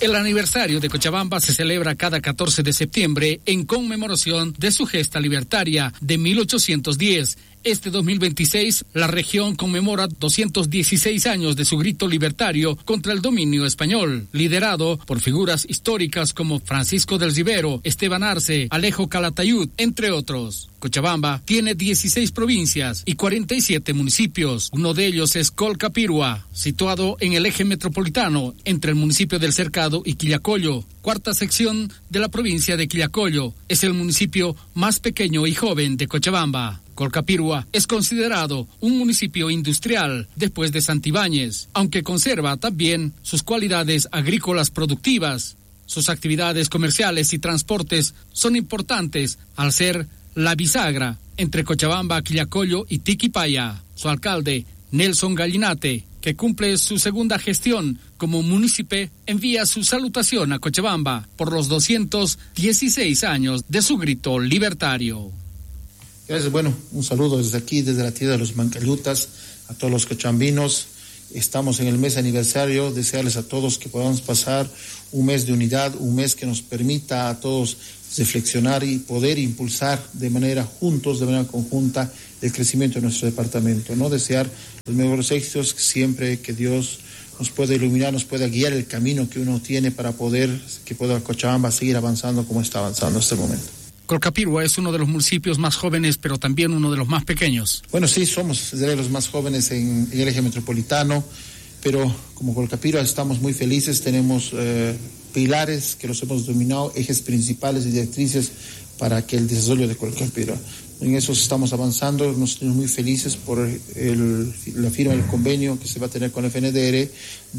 El aniversario de Cochabamba se celebra cada 14 de septiembre en conmemoración de su gesta libertaria de 1810. Este 2026, la región conmemora 216 años de su grito libertario contra el dominio español, liderado por figuras históricas como Francisco del Rivero, Esteban Arce, Alejo Calatayud, entre otros. Cochabamba tiene 16 provincias y 47 municipios. Uno de ellos es Colcapirua, situado en el eje metropolitano entre el municipio del Cercado y Quillacollo. Cuarta sección de la provincia de Quillacollo. Es el municipio más pequeño y joven de Cochabamba. Colcapirua es considerado un municipio industrial después de Santibáñez, aunque conserva también sus cualidades agrícolas productivas. Sus actividades comerciales y transportes son importantes al ser la bisagra entre Cochabamba, Quillacollo y Tiquipaya. Su alcalde, Nelson Gallinate, que cumple su segunda gestión como munícipe, envía su salutación a Cochabamba por los 216 años de su grito libertario. Gracias, bueno, un saludo desde aquí, desde la tierra de los Mancayutas, a todos los cochabambinos. Estamos en el mes aniversario, desearles a todos que podamos pasar un mes de unidad, un mes que nos permita a todos reflexionar y poder impulsar de manera juntos, de manera conjunta, el crecimiento de nuestro departamento, ¿no? Desear los mejores éxitos, siempre que Dios nos pueda iluminar, nos pueda guiar el camino que uno tiene para que pueda Cochabamba seguir avanzando como está avanzando en este momento. Colcapirua es uno de los municipios más jóvenes, pero también uno de los más pequeños. Bueno, sí, somos de los más jóvenes en el eje metropolitano, pero como Colcapirua estamos muy felices, tenemos pilares que los hemos denominado ejes principales y directrices para que el desarrollo de Colcapirua. En eso estamos avanzando, nos sentimos muy felices por la firma del convenio que se va a tener con el FNDR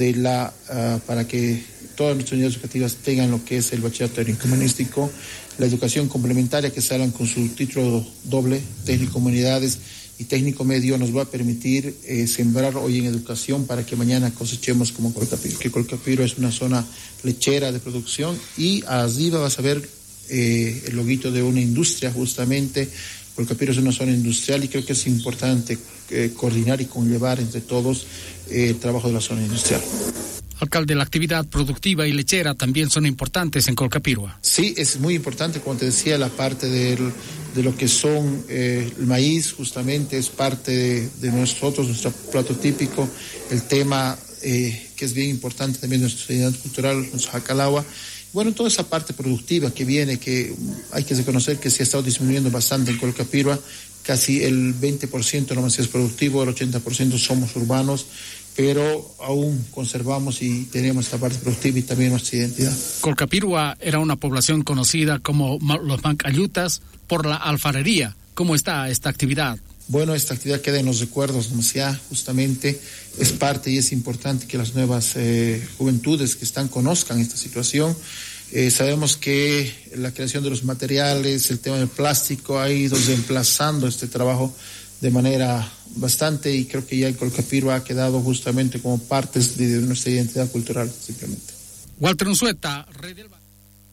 para que todas nuestras unidades educativas tengan lo que es el bachillerato técnico humanístico, la educación complementaria que salgan con su título doble, técnico humanidades y técnico medio, nos va a permitir sembrar hoy en educación para que mañana cosechemos como Colcapirua, que Colcapirua es una zona lechera de producción y arriba vas a ver el loguito de una industria justamente. Colcapirua es una zona industrial y creo que es importante coordinar y conllevar entre todos el trabajo de la zona industrial. Alcalde, la actividad productiva y lechera también son importantes en Colcapirua. Sí, es muy importante, como te decía, la parte de lo que son el maíz, justamente es parte de nosotros, nuestro plato típico, el tema que es bien importante también de nuestra identidad cultural, nuestro jacalagua. Bueno, toda esa parte productiva que viene, que hay que reconocer que se ha estado disminuyendo bastante en Colcapirua, casi el 20% nomás es productivo, el 80% somos urbanos, pero aún conservamos y tenemos esta parte productiva y también nuestra identidad. Colcapirua era una población conocida como los Mancayutas por la alfarería. ¿Cómo está esta actividad? Bueno, esta actividad queda en los recuerdos, ¿no? Ya justamente es parte y es importante que las nuevas juventudes que están conozcan esta situación. Sabemos que la creación de los materiales, el tema del plástico ha ido reemplazando este trabajo de manera bastante y creo que ya el Colcapirua ha quedado justamente como partes de nuestra identidad cultural, simplemente. Walter Unzueta, Rey del Valle.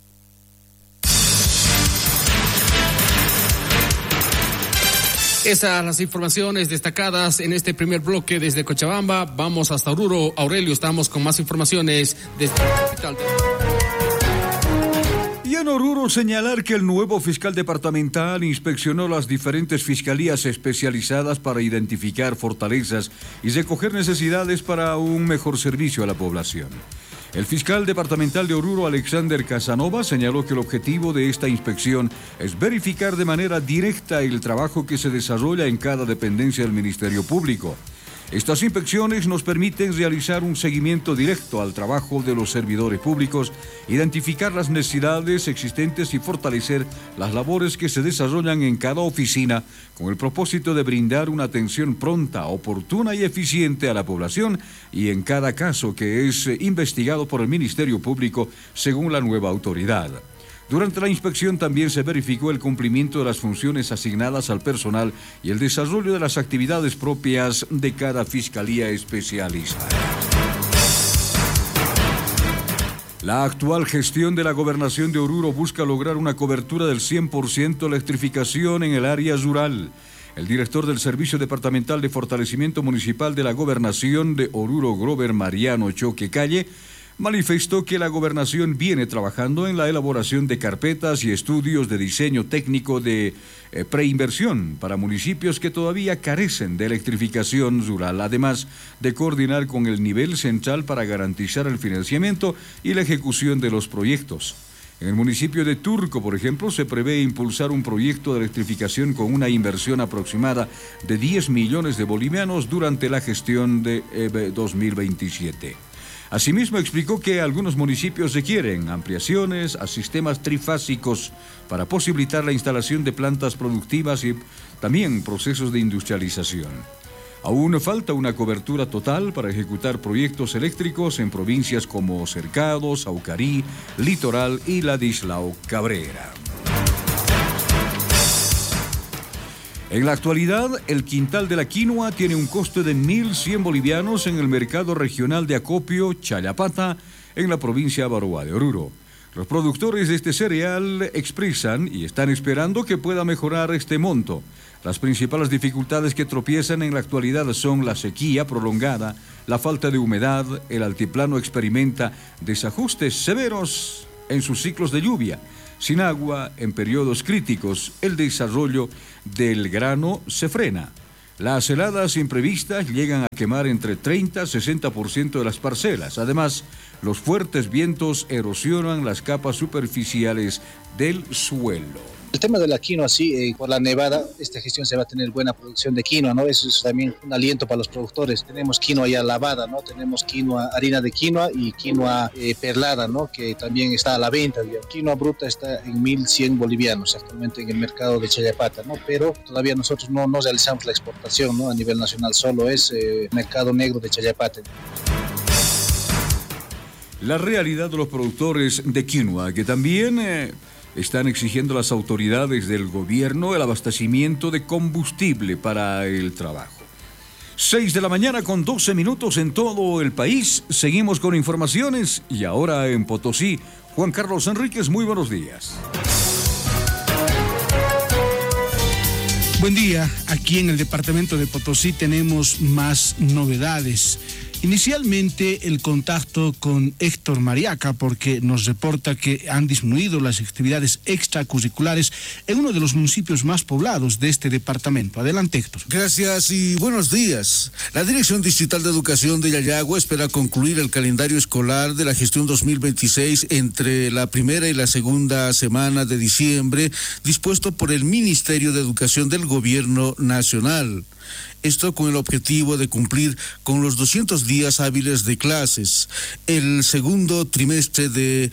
Esas las informaciones destacadas en este primer bloque desde Cochabamba. Vamos hasta Oruro. Aurelio, estamos con más informaciones desde la capital. Y en Oruro señalar que el nuevo fiscal departamental inspeccionó las diferentes fiscalías especializadas para identificar fortalezas y recoger necesidades para un mejor servicio a la población. El fiscal departamental de Oruro, Alexander Casanova, señaló que el objetivo de esta inspección es verificar de manera directa el trabajo que se desarrolla en cada dependencia del Ministerio Público. Estas inspecciones nos permiten realizar un seguimiento directo al trabajo de los servidores públicos, identificar las necesidades existentes y fortalecer las labores que se desarrollan en cada oficina con el propósito de brindar una atención pronta, oportuna y eficiente a la población y en cada caso que es investigado por el Ministerio Público según la nueva autoridad. Durante la inspección también se verificó el cumplimiento de las funciones asignadas al personal y el desarrollo de las actividades propias de cada fiscalía especializada. La actual gestión de la gobernación de Oruro busca lograr una cobertura del 100% de electrificación en el área rural. El director del Servicio Departamental de Fortalecimiento Municipal de la Gobernación de Oruro, Grover Mariano Choque Calle, manifestó que la gobernación viene trabajando en la elaboración de carpetas y estudios de diseño técnico de preinversión para municipios que todavía carecen de electrificación rural, además de coordinar con el nivel central para garantizar el financiamiento y la ejecución de los proyectos. En el municipio de Turco, por ejemplo, se prevé impulsar un proyecto de electrificación con una inversión aproximada de 10 millones de bolivianos durante la gestión de 2027. Asimismo, explicó que algunos municipios requieren ampliaciones a sistemas trifásicos para posibilitar la instalación de plantas productivas y también procesos de industrialización. Aún falta una cobertura total para ejecutar proyectos eléctricos en provincias como Cercados, Aucarí, Litoral y Ladislao Cabrera. En la actualidad, el quintal de la quinoa tiene un coste de 1.100 bolivianos en el mercado regional de acopio Chayapata, en la provincia de Baroa de Oruro. Los productores de este cereal expresan y están esperando que pueda mejorar este monto. Las principales dificultades que tropiezan en la actualidad son la sequía prolongada, la falta de humedad, el altiplano experimenta desajustes severos en sus ciclos de lluvia. Sin agua, en periodos críticos, el desarrollo del grano se frena. Las heladas imprevistas llegan a quemar entre 30 y 60% de las parcelas. Además, los fuertes vientos erosionan las capas superficiales del suelo. El tema de la quinoa, sí, por la nevada, esta gestión se va a tener buena producción de quinoa, ¿no? Eso es también un aliento para los productores. Tenemos quinoa ya lavada, ¿no? Tenemos quinoa, harina de quinoa y quinoa perlada, ¿no? Que también está a la venta, digamos. Quinoa bruta está en 1.100 bolivianos actualmente en el mercado de Chayapata, ¿no? Pero todavía nosotros no realizamos la exportación, ¿no? A nivel nacional solo es mercado negro de Chayapata. La realidad de los productores de quinoa, que también están exigiendo a las autoridades del gobierno el abastecimiento de combustible para el trabajo. 6 de la mañana con 12 minutos en todo el país. Seguimos con informaciones y ahora en Potosí, Juan Carlos Enríquez, muy buenos días. Buen día, aquí en el departamento de Potosí tenemos más novedades. Inicialmente el contacto con Héctor Mariaca, porque nos reporta que han disminuido las actividades extracurriculares en uno de los municipios más poblados de este departamento. Adelante, Héctor. Gracias y buenos días. La Dirección Distrital de Educación de Yayagua espera concluir el calendario escolar de la gestión 2026 entre la primera y la segunda semana de diciembre, dispuesto por el Ministerio de Educación del Gobierno Nacional. Esto con el objetivo de cumplir con los 200 días hábiles de clases. El segundo trimestre de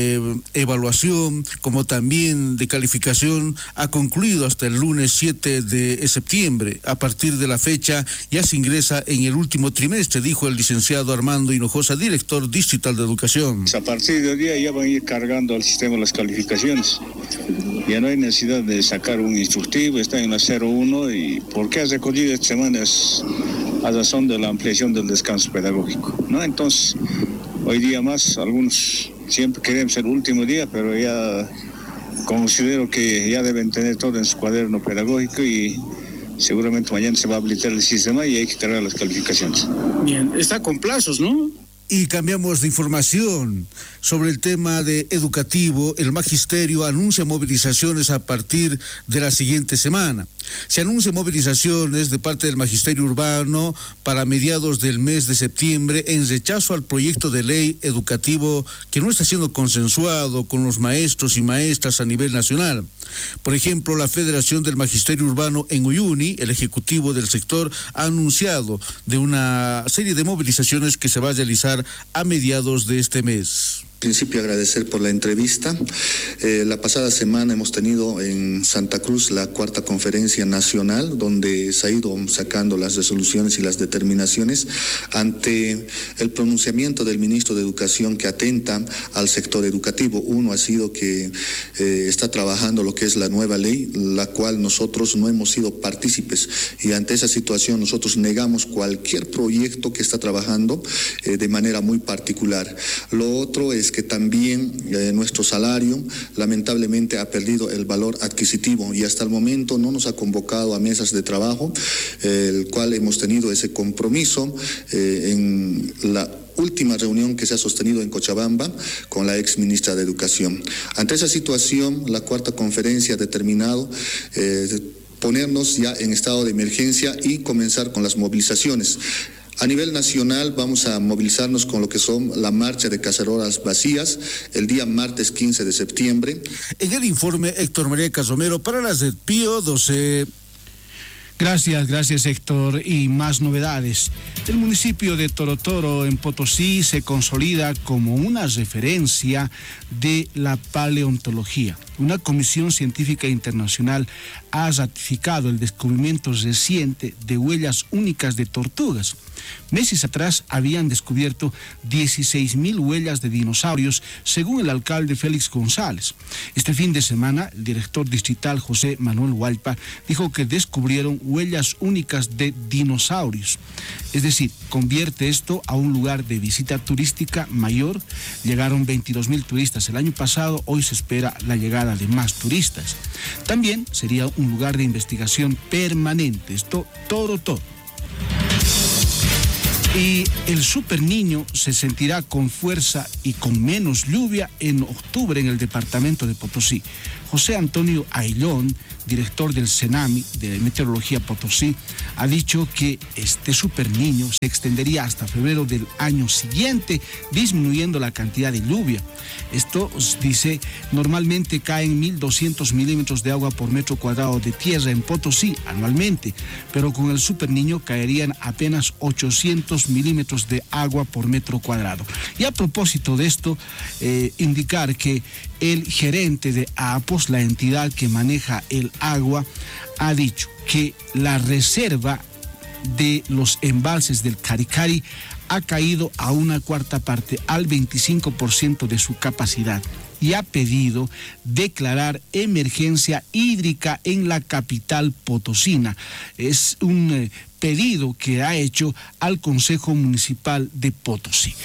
evaluación, como también de calificación, ha concluido hasta el lunes 7 de septiembre. A partir de la fecha ya se ingresa en el último trimestre, dijo el licenciado Armando Hinojosa, director distrital de educación. A partir de hoy día ya van a ir cargando al sistema las calificaciones. Ya no hay necesidad de sacar un instructivo, está en la 01 y ¿por qué has recogido esta semana? Es a razón de la ampliación del descanso pedagógico, ¿no? Entonces, hoy día más, algunos siempre queremos el último día, pero ya considero que ya deben tener todo en su cuaderno pedagógico y seguramente mañana se va a habilitar el sistema y hay que cargar las calificaciones. Bien, está con plazos, ¿no? Y cambiamos de información sobre el tema de educativo. El magisterio anuncia movilizaciones a partir de la siguiente semana. Se anuncian movilizaciones de parte del magisterio urbano para mediados del mes de septiembre en rechazo al proyecto de ley educativo que no está siendo consensuado con los maestros y maestras a nivel nacional. Por ejemplo, la Federación del Magisterio Urbano en Uyuni, el ejecutivo del sector, ha anunciado de una serie de movilizaciones que se va a realizar a mediados de este mes. En principio agradecer por la entrevista. La pasada semana hemos tenido en Santa Cruz la 4ª conferencia nacional, donde se ha ido sacando las resoluciones y las determinaciones ante el pronunciamiento del ministro de Educación que atenta al sector educativo. Uno ha sido que está trabajando lo que es la nueva ley, la cual nosotros no hemos sido partícipes, y ante esa situación nosotros negamos cualquier proyecto que está trabajando de manera muy particular. Lo otro es que también nuestro salario lamentablemente ha perdido el valor adquisitivo y hasta el momento no nos ha convocado a mesas de trabajo, el cual hemos tenido ese compromiso en la última reunión que se ha sostenido en Cochabamba con la ex ministra de Educación. Ante esa situación, la cuarta conferencia ha determinado ponernos ya en estado de emergencia y comenzar con las movilizaciones. A nivel nacional vamos a movilizarnos con lo que son la marcha de cacerolas vacías el día martes 15 de septiembre. En el informe, Héctor María Casomero para las de Pío 12. Gracias Héctor. Y más novedades. El municipio de Torotoro en Potosí se consolida como una referencia de la paleontología. Una comisión científica internacional ha ratificado el descubrimiento reciente de huellas únicas de tortugas. Meses atrás habían descubierto 16.000 huellas de dinosaurios, según el alcalde Félix González. Este fin de semana, el director distrital José Manuel Hualpa dijo que descubrieron huellas únicas de dinosaurios. Es decir, convierte esto a un lugar de visita turística mayor. Llegaron 22.000 turistas el año pasado, hoy se espera la llegada de más turistas. También sería un lugar de investigación permanente. Esto todo. Y el Super Niño se sentirá con fuerza y con menos lluvia en octubre en el departamento de Potosí. José Antonio Ayllón, director del CENAMI de Meteorología Potosí, ha dicho que este Super Niño se extendería hasta febrero del año siguiente, disminuyendo la cantidad de lluvia. Esto, dice, normalmente caen 1.200 milímetros de agua por metro cuadrado de tierra en Potosí anualmente, pero con el Super Niño caerían apenas 800 milímetros de agua por metro cuadrado. Y a propósito de esto, indicar que el gerente de APOS, la entidad que maneja el agua, ha dicho que la reserva de los embalses del Caricari ha caído a una cuarta parte, al 25% de su capacidad, y ha pedido declarar emergencia hídrica en la capital potosina. Es un pedido que ha hecho al Consejo Municipal de Potosí.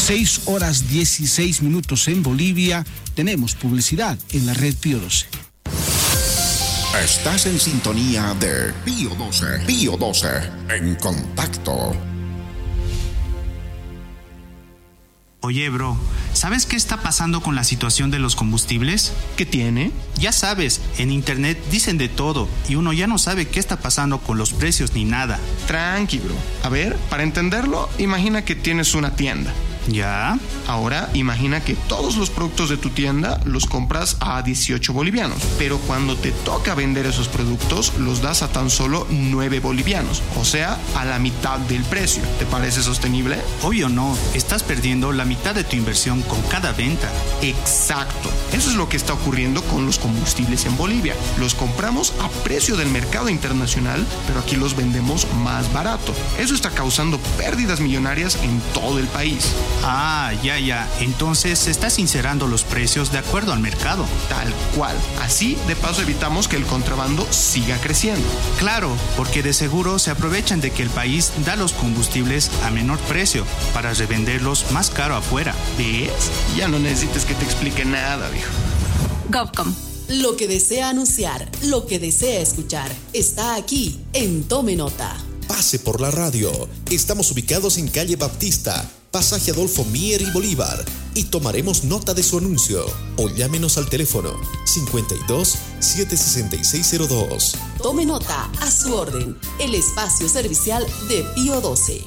6:16 en Bolivia. Tenemos publicidad en la red Pío 12. Estás en sintonía de Pío 12. Pío 12 en contacto. Oye, bro, ¿sabes qué está pasando con la situación de los combustibles? ¿Qué tiene? Ya sabes, en internet dicen de todo y uno ya no sabe qué está pasando con los precios ni nada. Tranqui, bro. A ver, para entenderlo, imagina que tienes una tienda. ¿Ya? Ahora imagina que todos los productos de tu tienda los compras a 18 bolivianos, pero cuando te toca vender esos productos los das a tan solo 9 bolivianos, o sea, a la mitad del precio. ¿Te parece sostenible? Obvio no, estás perdiendo la mitad de tu inversión con cada venta. Exacto, eso es lo que está ocurriendo con los combustibles en Bolivia. Los compramos a precio del mercado internacional, pero aquí los vendemos más barato. Eso está causando pérdidas millonarias en todo el país. Ah, ya. Entonces se está sincerando los precios de acuerdo al mercado. Tal cual. Así, de paso, evitamos que el contrabando siga creciendo. Claro, porque de seguro se aprovechan de que el país da los combustibles a menor precio para revenderlos más caro afuera. ¿Ves? Ya no necesitas que te explique nada, viejo. GovCom. Lo que desea anunciar, lo que desea escuchar, está aquí en Tome Nota. Pase por la radio. Estamos ubicados en calle Baptista, pasaje Adolfo Mier y Bolívar, y tomaremos nota de su anuncio. O llámenos al teléfono 52 76602. Tome Nota, a su orden, el espacio servicial de Pío 12.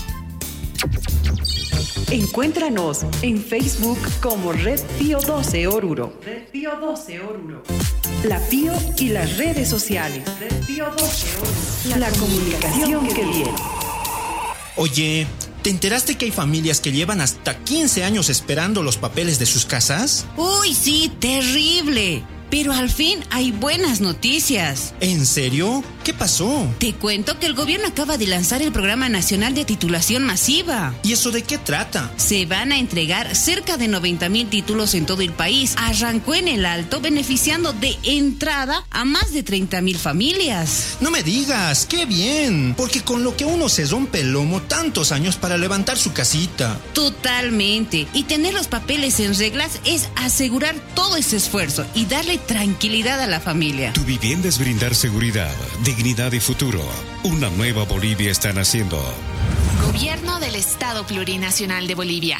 Encuéntranos en Facebook como Red Pío 12 Oruro. Red Pío 12 Oruro. La Pío y las redes sociales. Red Pío 12 Oruro. La comunicación que viene. Oye, ¿te enteraste que hay familias que llevan hasta 15 años esperando los papeles de sus casas? Uy, sí, terrible. Pero al fin hay buenas noticias. ¿En serio? ¿Qué pasó? Te cuento que el gobierno acaba de lanzar el Programa Nacional de Titulación Masiva. ¿Y eso de qué trata? Se van a entregar cerca de 90,000 títulos en todo el país. Arrancó en el Alto, beneficiando de entrada a más de 30,000 familias. No me digas, ¡qué bien! Porque con lo que uno se rompe el lomo tantos años para levantar su casita. Totalmente. Y tener los papeles en reglas es asegurar todo ese esfuerzo y darle tranquilidad a la familia. Tu vivienda es brindar seguridad, dignidad y futuro. Una nueva Bolivia está naciendo. Gobierno del Estado Plurinacional de Bolivia.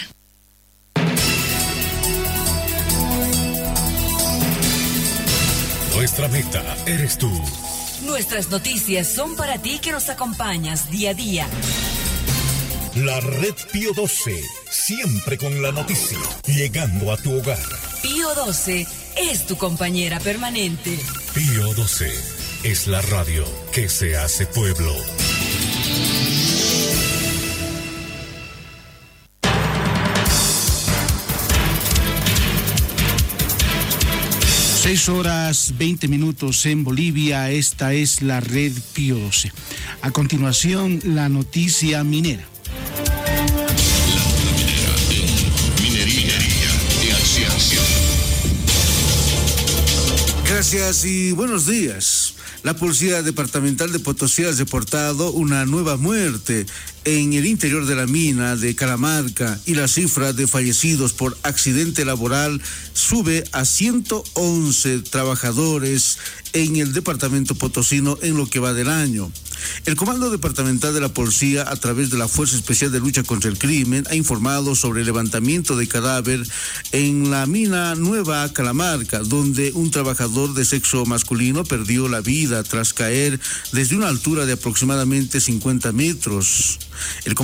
Nuestra meta eres tú. Nuestras noticias son para ti que nos acompañas día a día. La Red Pío 12, siempre con la noticia, llegando a tu hogar. Pío 12 es tu compañera permanente. Pío 12 es la radio que se hace pueblo. Seis horas 20 minutos en Bolivia. Esta es la Red Pío 12. A continuación, la noticia minera. Gracias y buenos días. La Policía Departamental de Potosí ha reportado una nueva muerte en el interior de la mina de Calamarca y la cifra de fallecidos por accidente laboral sube a 111 trabajadores en el departamento potosino en lo que va del año. El Comando Departamental de la Policía, a través de la Fuerza Especial de Lucha contra el Crimen, ha informado sobre el levantamiento de cadáver en la mina Nueva Calamarca, donde un trabajador de sexo masculino perdió la vida tras caer desde una altura de aproximadamente 50 metros. El